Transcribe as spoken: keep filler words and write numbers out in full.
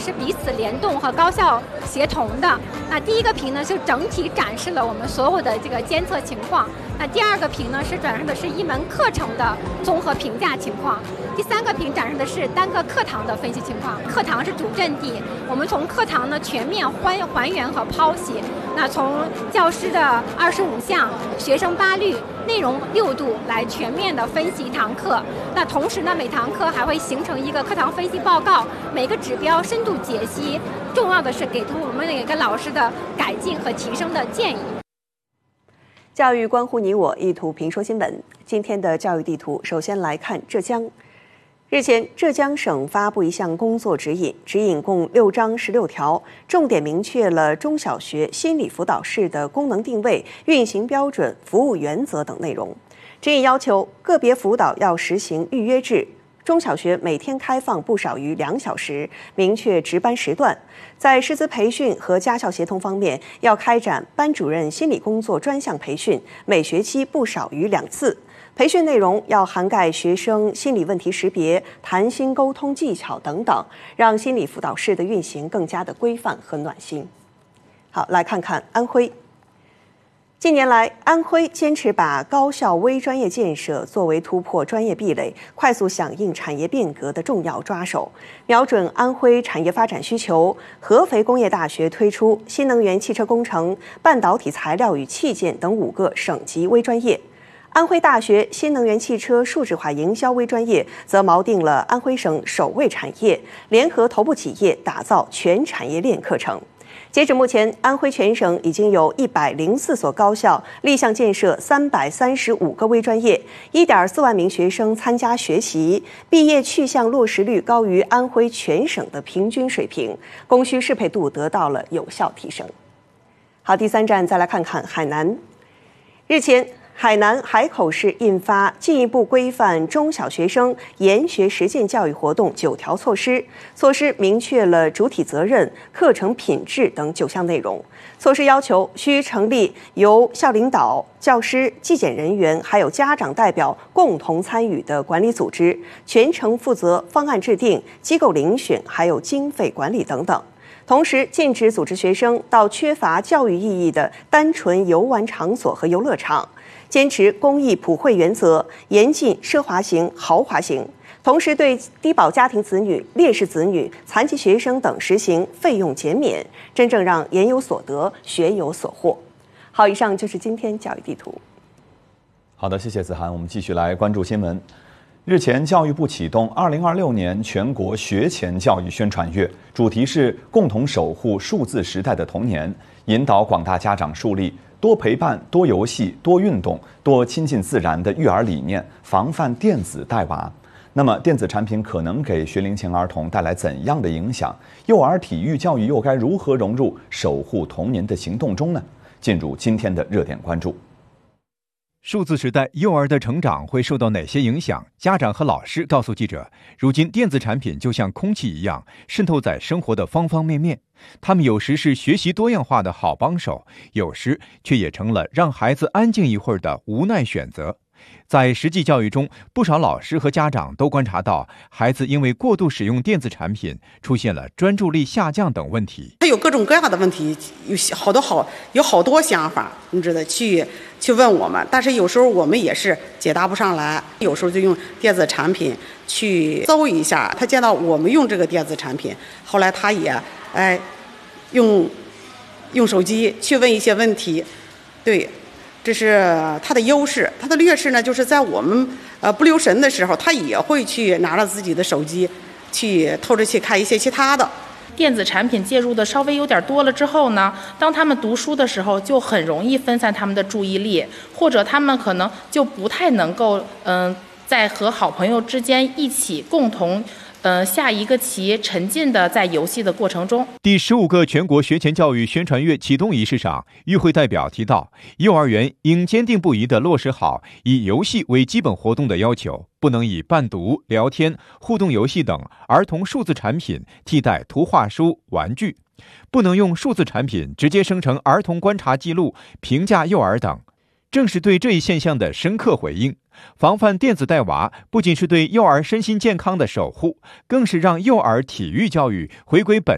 是彼此联动和高效协同的。那第一个屏呢，就整体展示了我们所有的这个监测情况。那第二个屏呢，是展示的是一门课程的综合评价情况。第三个屏展示的是单个课堂的分析情况。课堂是主阵地，我们从课堂呢全面还还原和剖析。那从教师的二十五项、学生八律、内容六度来全面的分析一堂课。那同时呢，每堂课还会形成一个课堂分析报告，每个指标深度解析。重要的是给出我们每个老师的改进和提升的建议。 教育关乎你我，一图评说新闻。今天的教育地图，首先来看浙江。日前，浙江省发布一项工作指引，指引共六章十六条，重点明确了中小学心理辅导室的功能定位、运行标准、服务原则等内容。指引要求，个别辅导要实行预约制，中小学每天开放不少于两小时，明确值班时段。在师资培训和家校协同方面，要开展班主任心理工作专项培训，每学期不少于两次。培训内容要涵盖学生心理问题识别、谈心沟通技巧等等，让心理辅导室的运行更加的规范和暖心。好，来看看安徽。近年来，安徽坚持把高校微专业建设作为突破专业壁垒、快速响应产业变革的重要抓手。瞄准安徽产业发展需求，合肥工业大学推出新能源汽车工程、半导体材料与器件等五个省级微专业。安徽大学新能源汽车数字化营销微专业则锚定了安徽省首位产业，联合头部企业打造全产业链课程。截止目前，安徽全省已经有一百零四所高校立项建设三百三十五个微专业，一点四万名学生参加学习，毕业去向落实率高于安徽全省的平均水平，供需适配度得到了有效提升。好，第三站再来看看海南。日前，海南海口市印发进一步规范中小学生研学实践教育活动九条措施，措施明确了主体责任、课程品质等九项内容。措施要求需成立由校领导、教师、纪检人员还有家长代表共同参与的管理组织，全程负责方案制定、机构遴选还有经费管理等等。同时，禁止组织学生到缺乏教育意义的单纯游玩场所和游乐场。坚持公益普惠原则，严禁奢华型、豪华型，同时对低保家庭子女、烈士子女、残疾学生等实行费用减免，真正让言有所得、学有所获。好，以上就是今天教育地图。 好的，谢谢子涵。我们继续来关注新闻。日前，教育部启动二零二六年全国学前教育宣传月，主题是共同守护数字时代的童年，引导广大家长树立多陪伴、多游戏、多运动、多亲近自然的育儿理念，防范电子带娃。那么，电子产品可能给学龄前儿童带来怎样的影响？幼儿体育教育又该如何融入守护童年的行动中呢？进入今天的热点关注。 数字时代，幼儿的成长会受到哪些影响？家长和老师告诉记者，如今电子产品就像空气一样，渗透在生活的方方面面。他们有时是学习多样化的好帮手，有时却也成了让孩子安静一会儿的无奈选择。在实际教育中，不少老师和家长都观察到，孩子因为过度使用电子产品，出现了专注力下降等问题。 他有各种各样的问题，有好多好有好多想法，你知道去去问我们，但是有时候我们也是解答不上来，有时候就用电子产品去搜一下。他见到我们用这个电子产品，后来他也哎用用手机去问一些问题，对。这是他的优势，他的劣势呢，就是在我们呃不留神的时候，他也会去拿着自己的手机，去透着去看一些其他的。 电子产品介入的稍微有点多了之后呢，当他们读书的时候，就很容易分散他们的注意力，或者他们可能就不太能够嗯、呃，在和好朋友之间一起共同。呃，下一个棋沉浸的在游戏的过程中。 第十五个全国学前教育宣传月启动仪式上，与会代表提到，幼儿园应坚定不移地落实好以游戏为基本活动的要求，不能以伴读、聊天、互动游戏等儿童数字产品替代图画书、玩具，不能用数字产品直接生成儿童观察记录、评价幼儿等。正是对这一现象的深刻回应。防范电子带娃不仅是对幼儿身心健康的守护，更是让幼儿体育教育回归本